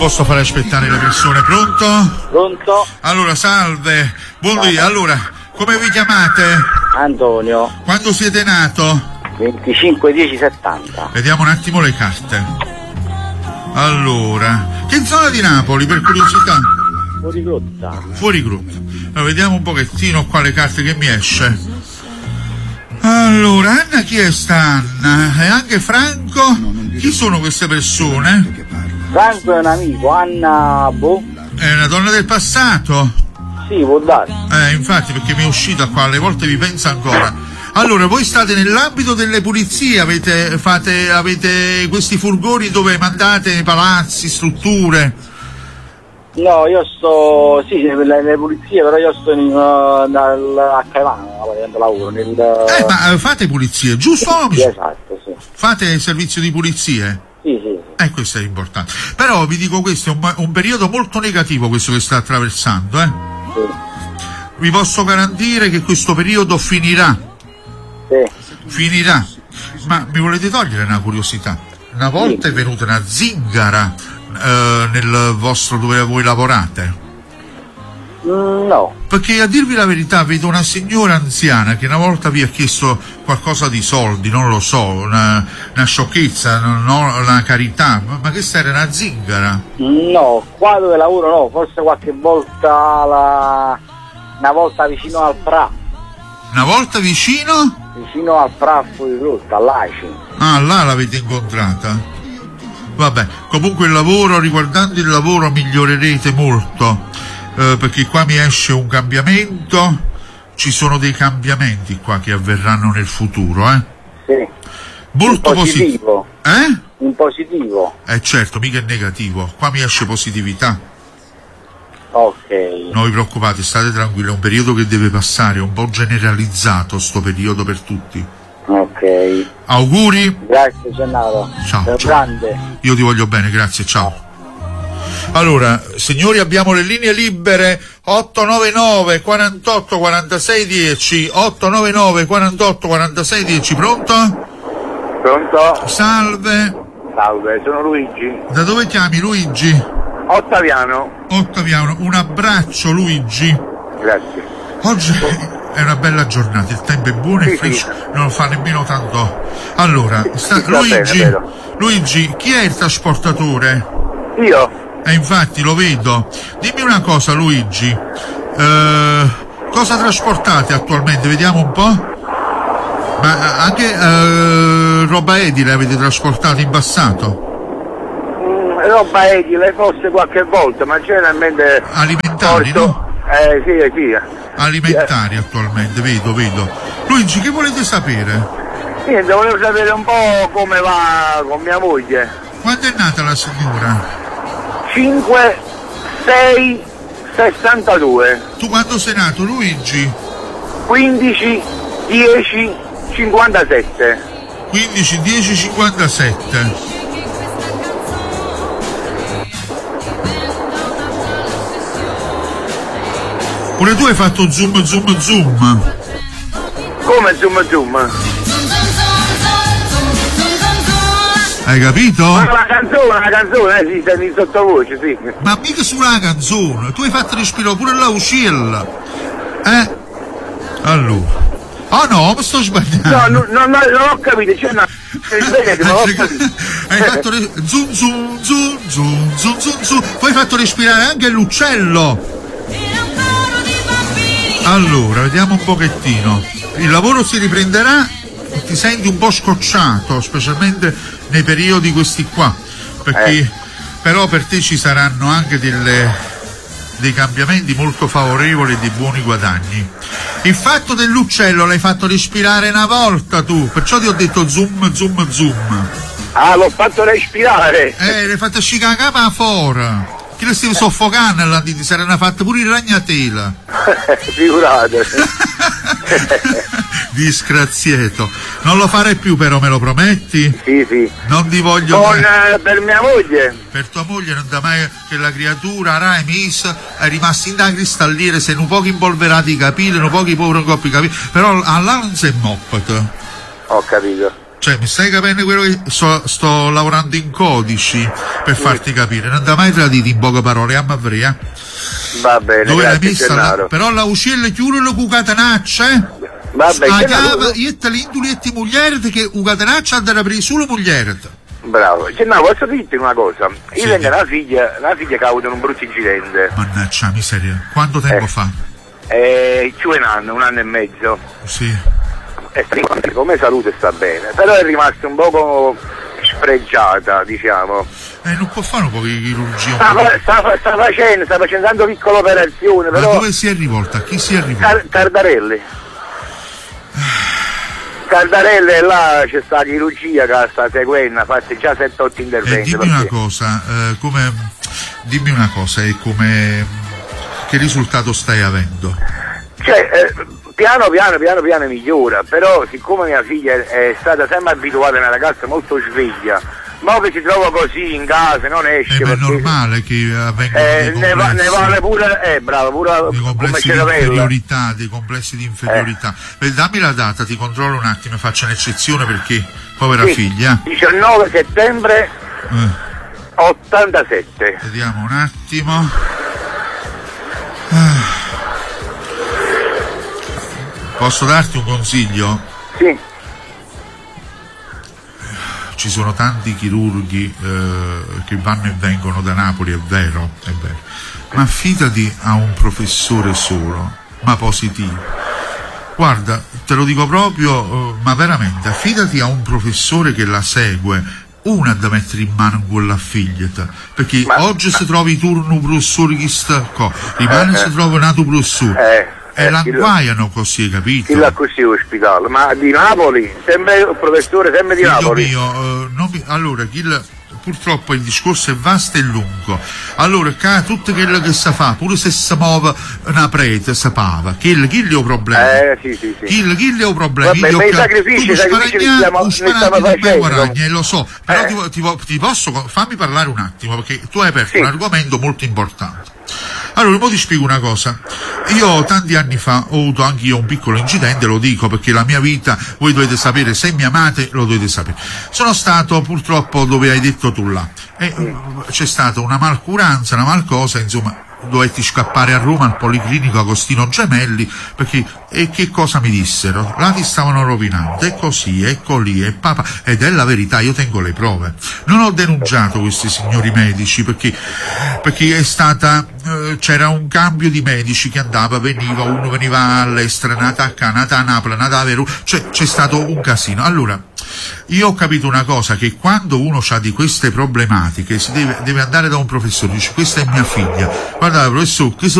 posso fare aspettare le persone. Pronto? Pronto? Allora, salve. Buongiorno. Allora, come vi chiamate? Antonio. Quando siete nato? 25/10/70. Vediamo un attimo le carte. Allora, che zona di Napoli, per curiosità? Fuori grotta. Fuori grotta. Allora, vediamo un pochettino qua le carte che mi esce. Allora, Anna, chi è sta Anna? E anche Franco? Chi sono queste persone? Franco è un amico, Anna boh. È una donna del passato? Sì, può darsi. Infatti, perché mi è uscita qua, alle volte vi pensa ancora. Allora, voi state nell'ambito delle pulizie, avete questi furgoni dove mandate palazzi, strutture? No, io sto, sì, le pulizie, però io sto a Caivano, facendo lavoro. Ma fate pulizie, giusto? Sì, esatto, sì. Fate servizio di pulizie? Sì, sì. Questo è importante. Però vi dico, questo è un periodo molto negativo, questo che sta attraversando, Sì. Vi posso garantire che questo periodo finirà. Sì. Finirà. Ma mi volete togliere una curiosità? Una volta è venuta una zingara nel vostro, dove voi lavorate? No. Perché, a dirvi la verità, vedo una signora anziana che una volta vi ha chiesto qualcosa di soldi, non lo so, una sciocchezza, una carità, ma che era una zingara? No, qua dove lavoro no, forse qualche volta una volta vicino al Pra. Una volta vicino? Vicino al Pra fuori grotta, all'Aci. Ah, là l'avete incontrata? Vabbè, comunque riguardando il lavoro migliorerete molto, perché qua mi esce un cambiamento, ci sono dei cambiamenti qua che avverranno nel futuro, Sì. Molto positivo. In positivo. Certo, mica è negativo, qua mi esce positività. Ok. Non vi preoccupate, state tranquilli, è un periodo che deve passare, è un po' generalizzato sto periodo per tutti. Ok. Auguri. Grazie Gennaro. Ciao. Grande. Io ti voglio bene, grazie, ciao. Allora, signori, abbiamo le linee libere 899 48 46 10, 899 48 46 10, pronto? Pronto? Salve. Salve, sono Luigi. Da dove chiami, Luigi? Ottaviano. Ottaviano, un abbraccio, Luigi. Grazie. Oggi è una bella giornata, il tempo è buono e fresco, non fa nemmeno tanto. Allora, Luigi, chi è il trasportatore? Io. Infatti lo vedo. Dimmi una cosa, Luigi, cosa trasportate attualmente? Vediamo un po'. Ma anche roba edile avete trasportato in passato? Roba edile forse qualche volta, ma generalmente alimentari, no? Sì. Alimentari attualmente, vedo. Luigi, che volete sapere? Niente, volevo sapere un po' come va con mia moglie. Quando è nata la signora? 5, 6, 62. Tu quando sei nato, Luigi? 15, 10, 57. 15, 10, 57. Pure tu hai fatto zoom. Come zoom? Hai capito? Ma la canzone, sì, senti in sottovoce, sì. Ma mica sulla canzone, tu hai fatto respirare pure la uscilla. Allora. Oh no, mi sto sbagliando. No, non ho capito, c'è una... Hai fatto zoom. Poi hai fatto respirare anche l'uccello. Allora, vediamo un pochettino. Il lavoro si riprenderà, ti senti un po' scocciato, specialmente nei periodi questi qua, perché però per te ci saranno anche dei cambiamenti molto favorevoli e dei buoni guadagni. Il fatto dell'uccello l'hai fatto respirare una volta tu, perciò ti ho detto zoom. Ah, l'ho fatto respirare. L'hai fatto scicare la capa fuori. Chi lo stava soffocando là, ti saranno fatte pure il ragnatela. Figurate. Disgraziato. Non lo farei più però, me lo prometti? Sì. Non ti voglio per mia moglie. Per tua moglie non da mai che la creatura Rai Mis è rimasta in da cristalliere, se un poco impolverati i capelli, un poco i poveri coppi i capelli, però allà non si è moppata. Ho capito. Cioè, mi stai capendo quello che sto lavorando in codici per farti capire, non da mai traditi in poche parole, a Mavria. Va bene, Dove l'hai grazie messa? Gennaro. Però la uccello chiude con catenaccia, Va bene, a Gennaro. cava, io te l'induletti mugliere che un catenaccia andrà a prendere solo mugliere. Bravo. Gennaro, posso dirti una cosa? Sì. Io tengo una figlia che ha avuto un brutto incidente. Mannaggia miseria, quanto tempo fa? C'è un anno e mezzo. Sì. Come salute sta bene, però è rimasta un poco spregiata, diciamo. Non può fare un po' di chirurgia? Un po'. Sta facendo tanto piccola operazione, Ma però. dove si è rivolta? A chi si è rivolta? Cardarelli. Cardarelli, e là c'è sta chirurgia che sta seguendo, ha fatto già 7-8 interventi. Dimmi una cosa, dimmi una cosa, che risultato stai avendo? Cioè, piano piano migliora, però siccome mia figlia è stata sempre abituata a una ragazza molto sveglia, ma che si trova così in casa, non esce. È perché normale che avvengano ne vale pure, bravo, pure dei come complessi di cervello. inferiorità, dei complessi di inferiorità. Dammi la data, ti controllo un attimo, faccio un'eccezione perché povera Sì, figlia. 19 settembre 87. Vediamo un attimo. Posso darti un consiglio? Sì. Ci sono tanti chirurghi che vanno e vengono da Napoli, è vero, ma affidati a un professore solo, ma positivo. Guarda, te lo dico proprio, ma veramente, affidati a un professore che la segue, una da mettere in mano quella figlia, perché oggi se trovi turno professore chi sta qua, rimane se trovi un altro professore. E l'anguaiano così, capito? Chi l'ha così ospitato? Ma di Napoli? Sempre il professore, sempre di Figlio Napoli? mio, allora, purtroppo il discorso è vasto e lungo. Allora, tutto quello che si fa, pure se si muove una prete, si pava. Chi è un problema? Sì. Chi è un problema? Vabbè, ma i sacrifici ne stiamo facendo. Guadagni, lo so, però ti posso, fammi parlare un attimo, perché tu hai aperto un argomento molto importante. Allora, ora ti spiego una cosa. Io tanti anni fa ho avuto anche io un piccolo incidente, lo dico perché la mia vita, voi dovete sapere, se mi amate lo dovete sapere. Sono stato purtroppo dove hai detto tu là, e c'è stata una malcuranza, una malcosa, insomma, dovetti scappare a Roma al Policlinico Agostino Gemelli, perché che cosa mi dissero? Là ti stavano rovinando, è così, ecco lì, è papà, ed è la verità, io tengo le prove. Non ho denunciato questi signori medici perché è stata c'era un cambio di medici che veniva, uno veniva all'estero, nata a Napoli, nata a Verona, cioè c'è stato un casino. Allora, io ho capito una cosa, che quando uno ha di queste problematiche si deve andare da un professore, dice questa è mia figlia, guarda professore,